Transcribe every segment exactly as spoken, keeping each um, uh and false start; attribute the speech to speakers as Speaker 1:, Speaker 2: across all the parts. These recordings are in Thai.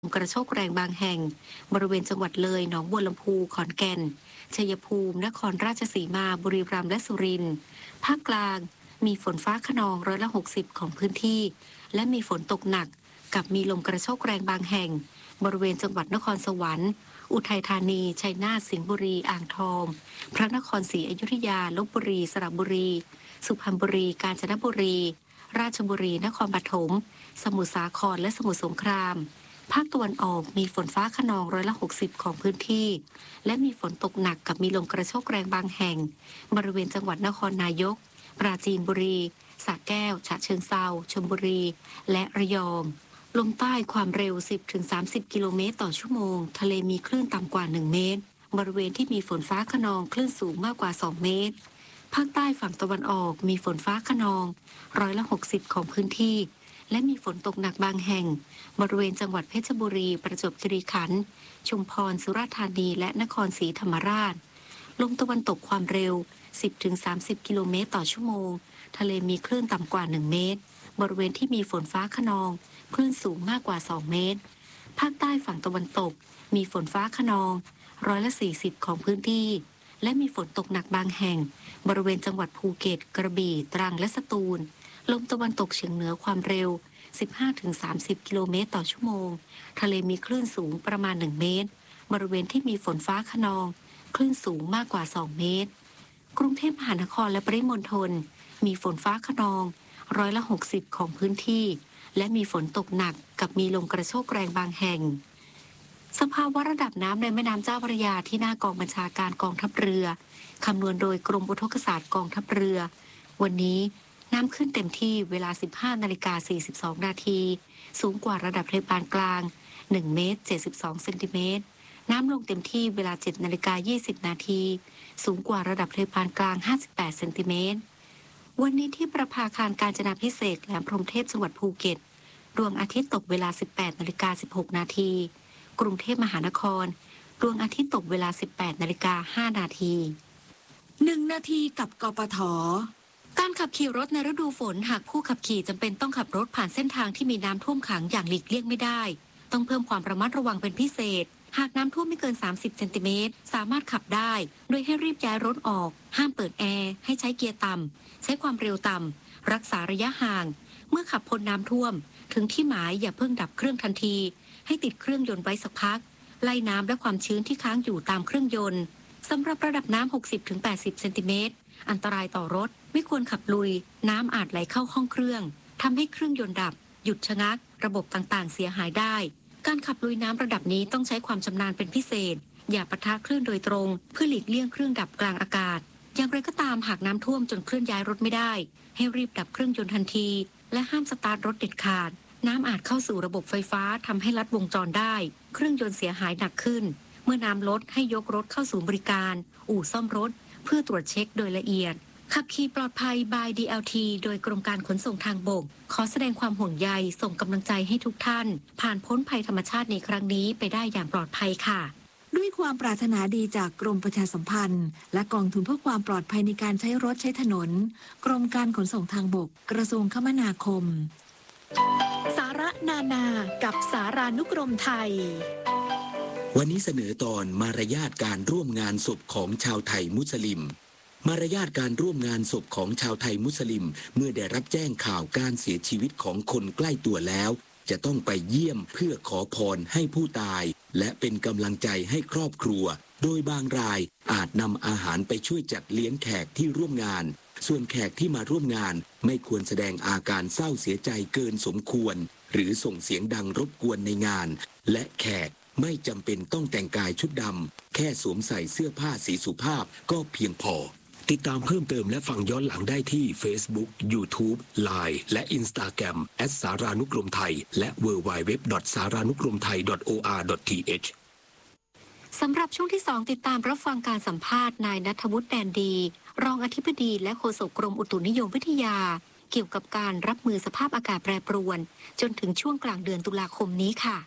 Speaker 1: กระโชกแรงบางแห่งบริเวณจังหวัดเลยหนองบัวลำพูขอนแก่นชัยภูมินครราชสีมาบุรีรัมย์และสุรินทร์ภาคกลางมีฝนฟ้าคะนองร้อยละหกสิบของพื้นที่และมีฝนตกหนักกับมีลมกระโชกแรงบางแห่งบริเวณจังหวัดนครสวรรค์อุทัยธานีชัยนาทสิงห์บุรีอ่างทองพระนครศรีอยุธยาลพบุรีสระบุรีสุพรรณบุรีกาญจนบุรีราชบุรีนครปฐมสมุทรสาครและสมุทรสงครามภาคตะวันออกมีฝนฟ้าคะนองร้อยละหกสิบของพื้นที่และมีฝนตกหนักกับมีลมกระโชกแรงบางแห่งบริเวณจังหวัดนครนายกปราจีนบุรีสระแก้วฉะเชิงเทราชลบุรีและระยองลมใต้ความเร็ว สิบถึงสามสิบ กิโลเมตรต่อชั่วโมงทะเลมีคลื่นต่ำกว่าหนึ่งเมตรบริเวณที่มีฝนฟ้าคะนองคลื่นสูงมากกว่าสองเมตรภาคใต้ฝั่งตะวันออกมีฝนฟ้าคะนองร้อยละหกสิบของพื้นที่และมีฝนตกหนักบางแห่งบริเวณจังหวัดเพชรบุรีประจวบคีรีขันธ์ชุมพรสุราษฎร์ธานีและนครศรีธรรมราชลมตะวันตกความเร็ว สิบถึงสามสิบ กิโลเมตรต่อชั่วโมงทะเลมีคลื่นต่ำกว่าหนึ่งเมตรบริเวณที่มีฝนฟ้าคะนองคลื่นสูงมากกว่าสองเมตรภาคใต้ฝั่งตะวันตกมีฝนฟ้าคะนองร้อยละสี่สิบของพื้นที่และมีฝนตกหนักบางแห่งบริเวณจังหวัดภูเก็ตกระบี่ตรังและสตูลลมตะวันตกเฉียงเหนือความเร็ว สิบห้าถึงสามสิบ กิโลเมตรต่อชั่วโมงทะเลมีคลื่นสูงประมาณหนึ่งเมตรบริเวณที่มีฝนฟ้าคะนองคลื่นสูงมากกว่าสองเมตรกรุงเทพมหานครและปริมณฑลมีฝนฟ้าคะนองร้อยละหกสิบของพื้นที่และมีฝนตกหนักกับมีลมกระโชกแรงบางแห่งสภาวะระดับน้ำในแม่น้ำเจ้าพระยาที่หน้ากองบัญชาการกองทัพเรือคำนวณโดยกรมอุทกศาสตร์กองทัพเรือวันนี้น้ำขึ้นเต็มที่เวลา สิบห้านาฬิกาสี่สิบสอง นาทีสูงกว่าระดับทะเลปานกลางหนึ่งเมตรเจ็ดสิบสองเซนติเมตรน้ำลงเต็มที่เวลา เจ็ดนาฬิกายี่สิบ นาทีสูงกว่าระดับทะเลปานกลางห้าสิบแปดเซนติเมตรวันนี้ที่ประภาคารกาญจนาภิเษกแหลมพรหมเทพจังหวัดภูเก็ตดวงอาทิตย์ตกเวลา สิบแปดนาฬิกาสิบหก นาทีกรุงเทพมหานครดวงอาทิตย์ตกเวลา สิบแปดนาฬิกาห้า นาที
Speaker 2: หนึ่งนาทีกับกปท.
Speaker 1: การขับขี่รถในฤดูฝนหากผู้ขับขี่จำเป็นต้องขับรถผ่านเส้นทางที่มีน้ำท่วมขังอย่างหลีกเลี่ยงไม่ได้ต้องเพิ่มความระมัดระวังเป็นพิเศษหากน้ำท่วมไม่เกินสามสิบเซนติเมตรสามารถขับได้โดยให้รีบย้ายรถออกห้ามเปิดแอร์ให้ใช้เกียร์ต่ำใช้ความเร็วต่ำรักษาระยะห่างเมื่อขับพ้นน้ำท่วมถึงที่หมายอย่าเพิ่งดับเครื่องทันทีให้ติดเครื่องยนต์ไว้สักพักไล่น้ำและความชื้นที่ค้างอยู่ตามเครื่องยนต์สำหรับระดับน้ำ หกสิบถึงแปดสิบ เซนติเมตรอันตรายต่อรถไม่ควรขับลุยน้ำอาจไหลเข้าห้องเครื่องทำให้เครื่องยนต์ดับหยุดชะงักระบบต่างๆเสียหายได้การขับลุยน้ำระดับนี้ต้องใช้ความชำนาญเป็นพิเศษอย่าปะทะคลื่นโดยตรงเพื่อหลีกเลี่ยงเครื่องดับกลางอากาศอย่างไรก็ตามหากน้ำท่วมจนเคลื่อนย้ายรถไม่ได้ให้รีบดับเครื่องยนต์ทันทีและห้ามสตาร์ทรถเด็ดขาดน้ำอาจเข้าสู่ระบบไฟฟ้าทำให้ลัดวงจรได้เครื่องยนต์เสียหายหนักขึ้นเมื่อน้ำลดให้ยกรถเข้าสู่บริการอู่ซ่อมรถเพื่อตรวจเช็คโดยละเอียดขับขี่ปลอดภัย by ดี แอล ที โดยกรมการขนส่งทางบกขอแสดงความห่วงใยส่งกำลังใจให้ทุกท่านผ่านพ้นภัยธรรมชาติในครั้งนี้ไปได้อย่างปลอดภัยค่ะ
Speaker 2: ด้วยความปรารถนาดีจากกรมประชาสัมพันธ์และกองทุนเพื่อความปลอดภัยในการใช้รถใช้ถนนกรมการขนส่งทางบกกระทรวงคมนาคม
Speaker 3: สาระนานากับสารานุกรมไทย
Speaker 4: วันนี้เสนอตอนมารยาทการร่วมงานศพของชาวไทยมุสลิมมารยาทการร่วมงานศพของชาวไทยมุสลิมเมื่อได้รับแจ้งข่าวการเสียชีวิตของคนใกล้ตัวแล้วจะต้องไปเยี่ยมเพื่อขอพรให้ผู้ตายและเป็นกำลังใจให้ครอบครัวโดยบางรายอาจนำอาหารไปช่วยจัดเลี้ยงแขกที่ร่วมงานส่วนแขกที่มาร่วมงานไม่ควรแสดงอาการเศร้าเสียใจเกินสมควรหรือส่งเสียงดังรบกวนในงานและแขกไม่จำเป็นต้องแต่งกายชุดดำแค่สวมใส่เสื้อผ้าสีสุภาพก็เพียงพอติดตามเพิ่มเติมและฟังย้อนหลังได้ที่ Facebook YouTube ไลน์ และ Instagram แอท สารานุกรมไทยและ ดับเบิลยู ดับเบิลยู ดับเบิลยู ดอท สารานุกรมไทย ดอท โอ อาร์ ดอท ที เอช
Speaker 1: สำหรับช่วงที่สองติดตามรับฟังการสัมภาษณ์นายณัฐวุฒิแดนดีรองอธิบดีและโฆษกกรมอุตุนิยมวิทยาเกี่ยวกับการรับมือสภาพอากาศแปรปรวนจนถึงช่วงกลางเดือนตุลาคมนี้ค่ะ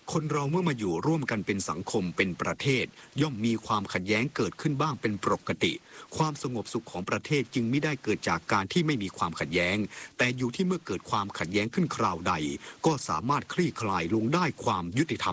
Speaker 5: คนเราเมื่อมาอยู่ร่วมกันเป็นสังคมเป็นประเทศย่อมมีความขัดแย้งเกิดขึ้นบ้างเป็นปกติความสงบสุขของประเทศจึงไม่ได้เกิดจากการที่ไม่มีความขัดแย้งแต่อยู่ที่เมื่อเกิดความขัดแย้งขึ้นคราวใดก็สามารถคลี่คลายลงได้ความยุติธรรม